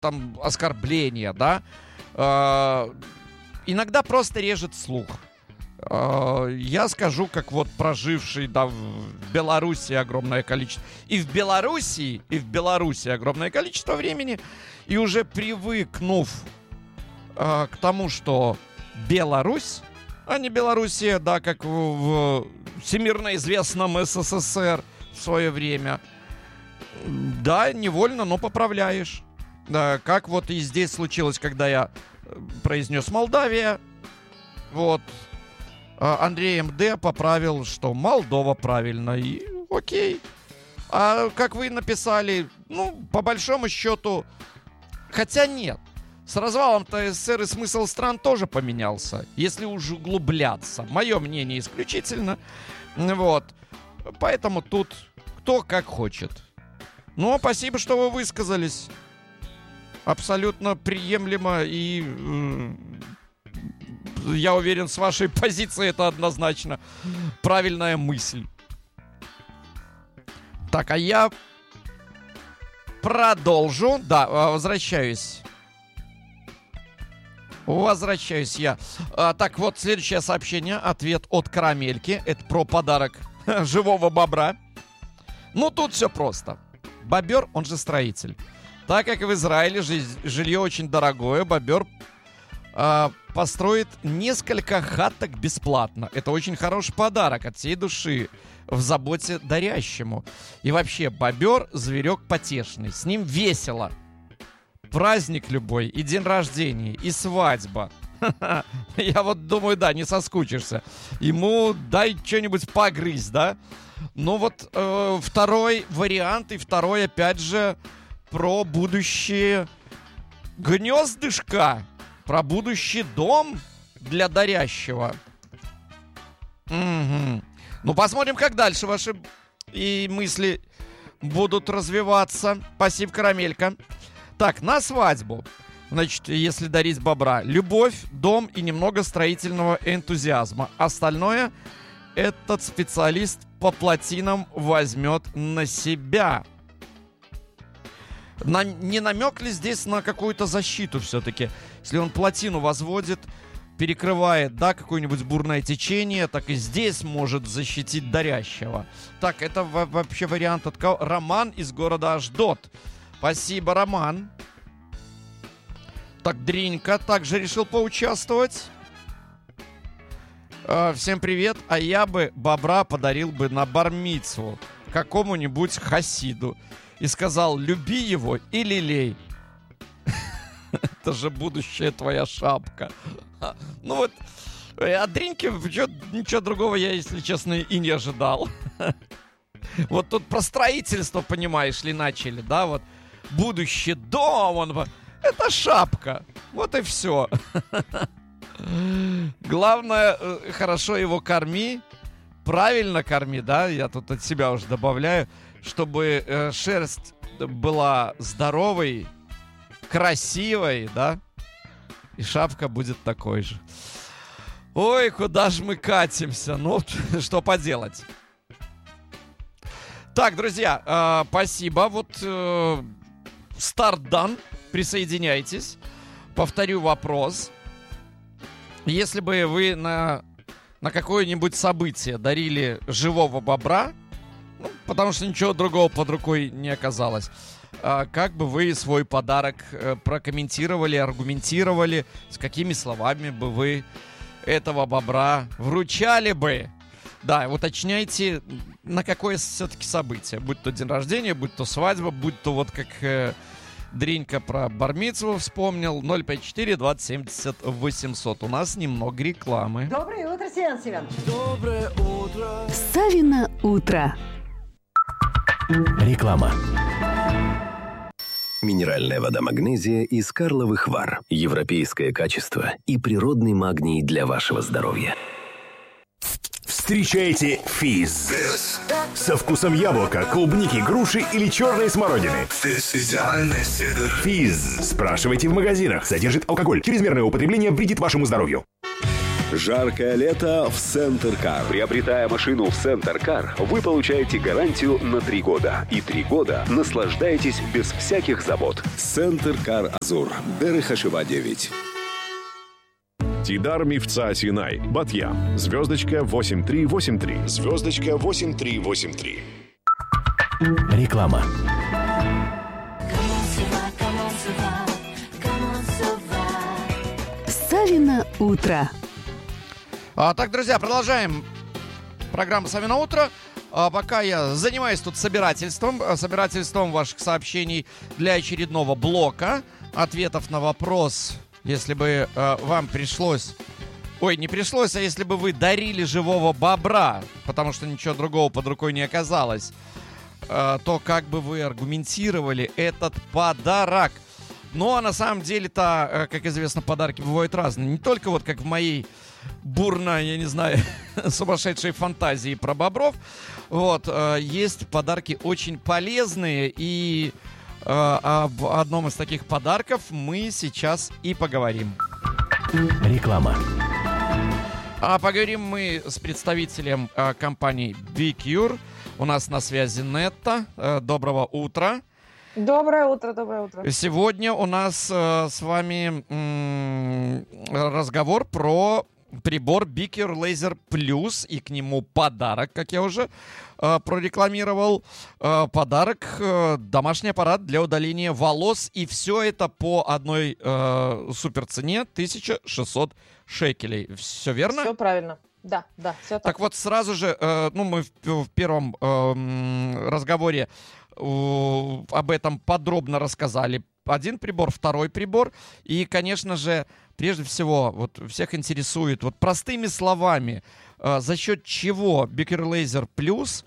там оскорбления, да, иногда просто режет слух. Я скажу, как вот проживший, да, в Беларуси огромное количество. И в Беларуси огромное количество времени. И уже привыкнув к тому, что Беларусь, а не Белоруссия, да, как в всемирно известном СССР в свое время, да, невольно, но поправляешь. Да, как вот и здесь случилось, когда я произнес Молдавия, вот, Андрей МД поправил, что Молдова правильно, и окей. А как вы написали, ну, по большому счету, хотя нет, с развалом-то СССР и смысл стран тоже поменялся, если уж углубляться. Мое мнение исключительно, вот. Поэтому тут кто как хочет. Ну, спасибо, что вы высказались. Абсолютно приемлемо и... я уверен, с вашей позиции это однозначно правильная мысль. Так, а я продолжу. Да, возвращаюсь. Возвращаюсь я. Так, вот следующее сообщение. Ответ от Карамельки. Это про подарок живого бобра. Ну, тут все просто. Бобер, он же строитель. Так как в Израиле жилье очень дорогое, бобер построит несколько хаток бесплатно. Это очень хороший подарок от всей души в заботе дарящему. И вообще, бобер — зверек потешный. С ним весело. Праздник любой, и день рождения, и свадьба. Я вот думаю, да, не соскучишься. Ему дай что-нибудь погрызть, да? Ну вот второй вариант, и второй, опять же, про будущее гнездышко. Про будущий дом для дарящего. Угу. Ну, посмотрим, как дальше ваши и мысли будут развиваться. Спасибо, Карамелька. Так, на свадьбу. Значит, если дарить бобра: любовь, дом и немного строительного энтузиазма. Остальное этот специалист по плотинам возьмет на себя. Не намек ли здесь на какую-то защиту все-таки? Если он плотину возводит, перекрывает, да, какое-нибудь бурное течение, так и здесь может защитить дарящего. Так, это вообще вариант от кого? Роман из города Аждот. Спасибо, Роман. Так, Дринька также решил поучаствовать. Всем привет. А я бы бобра подарил бы на бар-мицву какому-нибудь хасиду и сказал: люби его и лелей. Это же будущая твоя шапка. Ну вот, от Дриньки ничего другого я, если честно, и не ожидал. Вот тут про строительство, понимаешь ли, начали, да, вот. Будущий дом, он... Это шапка. Вот и все. Главное, хорошо его корми. Правильно корми, да, я тут от себя уже добавляю, чтобы шерсть была здоровой, красивой, да, и шапка будет такой же. Ой, куда же мы катимся? Ну, что поделать. Так, друзья, спасибо. Вот старт дан. Присоединяйтесь. Повторю вопрос. Если бы вы на какое-нибудь событие дарили живого бобра, ну, потому что ничего другого под рукой не оказалось, как бы вы свой подарок прокомментировали, аргументировали, с какими словами бы вы этого бобра вручали бы? Да, уточняйте, на какое все-таки событие. Будь то день рождения, будь то свадьба, будь то вот как Дринька про бар-мицву вспомнил. 054-2070-800. У нас немного рекламы. Доброе утро, Семен Семенович. Доброе утро. Савино утро. Реклама. Минеральная вода «Магнезия» из Карловых Вар. Европейское качество и природный магний для вашего здоровья. Встречайте физз. Со вкусом яблока, клубники, груши или черной смородины. Физз. Спрашивайте в магазинах. Содержит алкоголь. Чрезмерное употребление вредит вашему здоровью. Жаркое лето в Центр Кар. Приобретая машину в Центр Кар, вы получаете гарантию на 3 года. И 3 года наслаждаетесь без всяких забот. Центр Кар Азур. Дерихашева 9. Тидар Мифца Синай. Батьям. Звездочка 8383. Звездочка 8383. Реклама. Савино утро. Так, друзья, продолжаем программу «Савино утро». Пока я занимаюсь тут собирательством ваших сообщений для очередного блока ответов на вопрос, если бы вам пришлось... Ой, не пришлось, а если бы вы дарили живого бобра, потому что ничего другого под рукой не оказалось, то как бы вы аргументировали этот подарок? Ну, а на самом деле-то, как известно, подарки бывают разные. Не только вот как в моей бурной, я не знаю, сумасшедшей фантазии про бобров. Вот, есть подарки очень полезные. И об одном из таких подарков мы сейчас и поговорим. Реклама. А поговорим мы с представителем компании BeCure. У нас на связи Нетта. Доброго утра. Доброе утро, доброе утро. Сегодня у нас с вами разговор про прибор BeCure Laser Plus и к нему подарок, как я уже прорекламировал. Подарок домашний аппарат для удаления волос, и все это по одной супер цене 1600 шекелей. Все верно? Все правильно. Да, все так. Так вот, сразу же, мы в первом разговоре об этом подробно рассказали. Один прибор, второй прибор. И, конечно же, прежде всего, вот всех интересует, вот простыми словами, за счет чего BeCure Laser Plus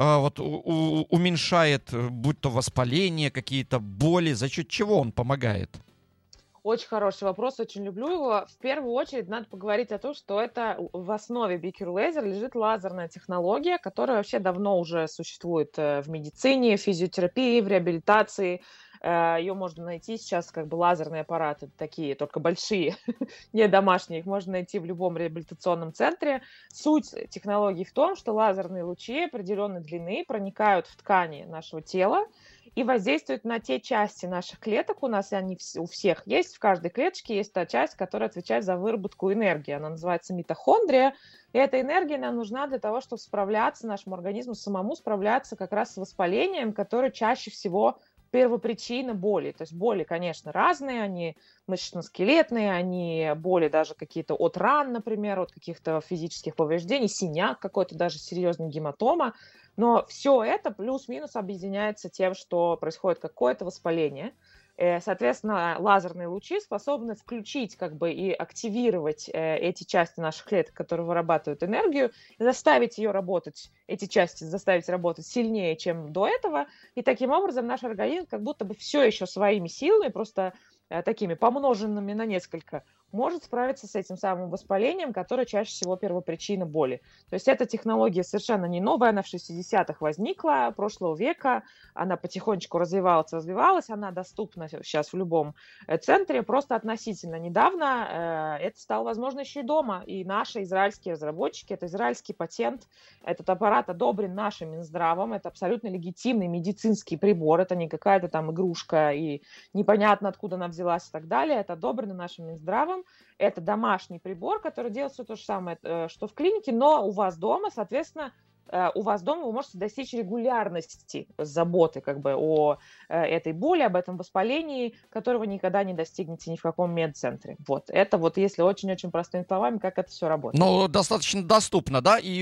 уменьшает, будь то воспаление, какие-то боли, за счет чего он помогает? Очень хороший вопрос, очень люблю его. В первую очередь надо поговорить о том, что это в основе BeCure Laser лежит лазерная технология, которая вообще давно уже существует в медицине, в физиотерапии, в реабилитации. Ее можно найти сейчас, лазерные аппараты такие, только большие, не домашние, их можно найти в любом реабилитационном центре. Суть технологии в том, что лазерные лучи определенной длины проникают в ткани нашего тела и воздействуют на те части наших клеток. У нас они у всех есть, в каждой клеточке есть та часть, которая отвечает за выработку энергии. Она называется митохондрия. И эта энергия нам нужна для того, чтобы справляться, нашему организму самому справляться как раз с воспалением, которое чаще всего первопричина боли. То есть боли, конечно, разные, они мышечно-скелетные, они боли даже какие-то от ран, например, от каких-то физических повреждений, синяк какой-то, даже серьезная гематома. Но все это плюс-минус объединяется тем, что происходит какое-то воспаление. Соответственно, лазерные лучи способны включить и активировать эти части наших клеток, которые вырабатывают энергию, заставить ее работать, эти части заставить работать сильнее, чем до этого. И таким образом наш организм как будто бы все еще своими силами, просто такими помноженными на несколько, может справиться с этим самым воспалением, которое чаще всего первопричина боли. То есть эта технология совершенно не новая, она в 60-х возникла прошлого века, она потихонечку развивалась, она доступна сейчас в любом центре, просто относительно недавно это стало возможно еще и дома, и наши израильские разработчики, это израильский патент, этот аппарат одобрен нашим Минздравом, это абсолютно легитимный медицинский прибор, это не какая-то там игрушка и непонятно откуда она взялась и так далее, это одобрено нашим Минздравом. Это домашний прибор, который делает все то же самое, что в клинике, но у вас дома, соответственно, у вас дома вы можете достичь регулярности заботы о этой боли, об этом воспалении, которого никогда не достигнете ни в каком медцентре. Вот. Это если очень-очень простыми словами, как это все работает. Ну, достаточно доступно, да? И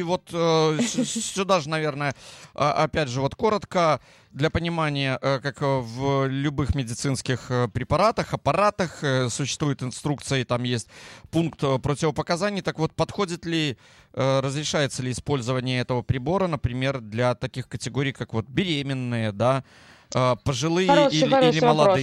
сюда же, наверное, опять же, коротко, для понимания, как в любых медицинских препаратах, аппаратах существует инструкция, и там есть пункт противопоказаний. Так вот, подходит ли, разрешается ли использование этого прибора, например, для таких категорий, как беременные, да, пожилые или молодые?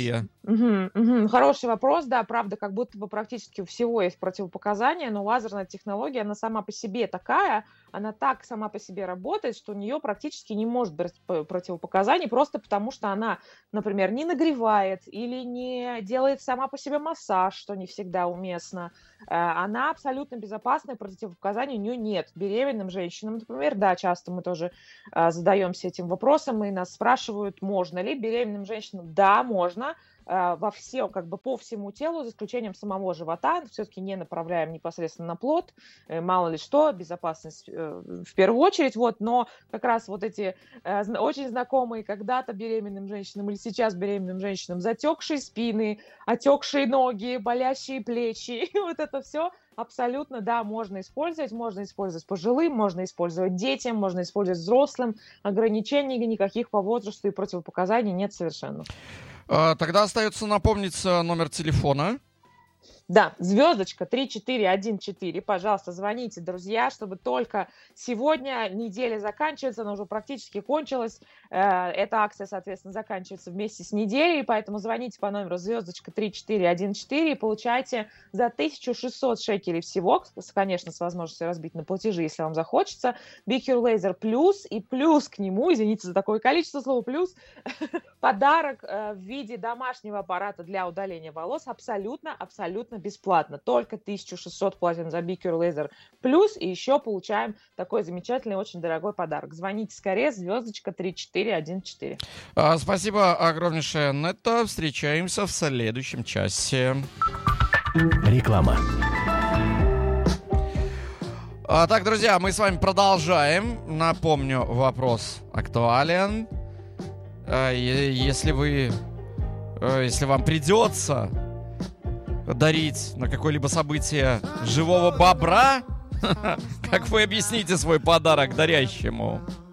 Хороший вопрос, да, правда, как будто бы практически у всего есть противопоказания, но лазерная технология, она сама по себе такая, она так сама по себе работает, что у нее практически не может быть противопоказаний, просто потому что она, например, не нагревает или не делает сама по себе массаж, что не всегда уместно. Она абсолютно безопасная, противопоказаний у нее нет. Беременным женщинам, например, да, часто мы тоже задаемся этим вопросом, и нас спрашивают, можно ли беременным женщинам. Да, можно. Во все, как бы по всему телу, за исключением самого живота, все-таки не направляем непосредственно на плод, мало ли что, безопасность в первую очередь, вот, но как раз вот эти очень знакомые когда-то беременным женщинам или сейчас беременным женщинам затекшие спины, отекшие ноги, болящие плечи, вот это все абсолютно, да, можно использовать пожилым, можно использовать детям, можно использовать взрослым, ограничений никаких по возрасту и противопоказаний нет совершенно. Тогда остается напомнить номер телефона. Да, звездочка 3414, пожалуйста, звоните, друзья, чтобы только сегодня неделя заканчивается, она уже практически кончилась, эта акция, соответственно, заканчивается вместе с неделей, поэтому звоните по номеру звездочка 3414 и получайте за 1600 шекелей всего, конечно, с возможностью разбить на платежи, если вам захочется, BQ Laser Plus, и плюс к нему, извините за такое количество слов, плюс подарок в виде домашнего аппарата для удаления волос абсолютно бесплатно. Только 1600 платим за BQ Laser Plus, и еще получаем такой замечательный, очень дорогой подарок. Звоните скорее, звездочка 3414. Спасибо огромнейшее, Нетта. Встречаемся в следующем часе. Реклама. Так, друзья, мы с вами продолжаем. Напомню, вопрос актуален. Если вам придется дарить на какое-либо событие живого бобра, как вы объясните свой подарок дарящему?